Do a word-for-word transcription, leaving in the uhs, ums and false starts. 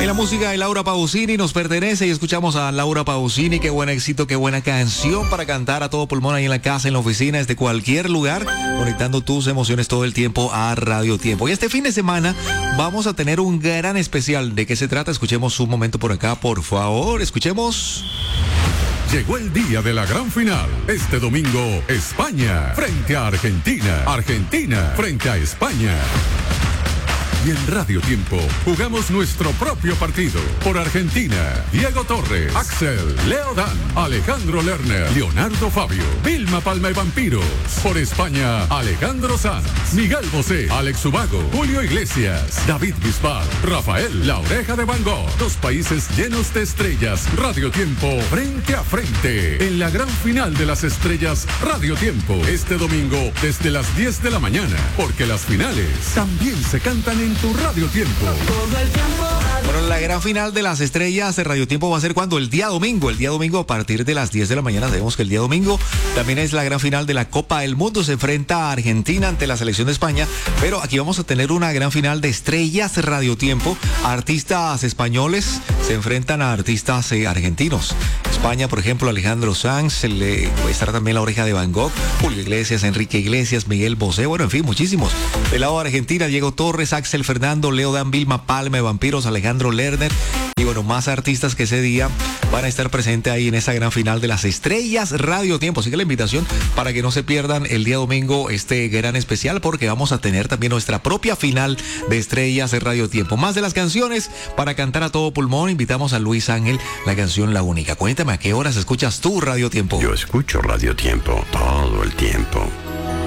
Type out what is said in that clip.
En la música de Laura Pausini nos pertenece y escuchamos a Laura Pausini. Qué buen éxito, qué buena canción para cantar a todo pulmón ahí en la casa, en la oficina, desde cualquier lugar, conectando tus emociones todo el tiempo a Radio Tiempo. Y este fin de semana vamos a tener un gran especial. ¿De qué se trata? Escuchemos un momento por acá, por favor. Escuchemos. Llegó el día de la gran final. Este domingo, España frente a Argentina. Argentina frente a España. Y en Radio Tiempo jugamos nuestro propio partido. Por Argentina, Diego Torres, Axel, Leo Dan, Alejandro Lerner, Leonardo Fabio, Vilma Palma y Vampiros. Por España, Alejandro Sanz, Miguel Bosé, Alex Ubago, Julio Iglesias, David Bisbal, Rafael, La Oreja de Van Gogh. Dos países llenos de estrellas. Radio Tiempo frente a frente. En la gran final de las estrellas, Radio Tiempo. Este domingo desde las diez de la mañana. Porque las finales también se cantan en tu Radio Tiempo. Bueno, la gran final de las estrellas de Radio Tiempo va a ser cuando el día domingo, el día domingo a partir de las diez de la mañana. Sabemos que el día domingo también es la gran final de la Copa del Mundo. Se enfrenta a Argentina ante la selección de España, pero aquí vamos a tener una gran final de estrellas de Radio Tiempo. Artistas españoles se enfrentan a artistas eh, argentinos. España, por ejemplo, Alejandro Sanz, le puede estar también La Oreja de Van Gogh, Julio Iglesias, Enrique Iglesias, Miguel Bosé, bueno, en fin, muchísimos. Del lado de Argentina, Diego Torres, Axel Fernando, Leo Dan, Vilma Palma, Vampiros, Alejandro Lerner y bueno, más artistas que ese día van a estar presentes ahí en esa gran final de las estrellas Radio Tiempo. Así que la invitación para que no se pierdan el día domingo este gran especial, porque vamos a tener también nuestra propia final de estrellas Radio Tiempo. Más de las canciones para cantar a todo pulmón, invitamos a Luis Ángel, la canción La Única. Cuéntame, ¿a qué horas escuchas tú Radio Tiempo? Yo escucho Radio Tiempo todo el tiempo.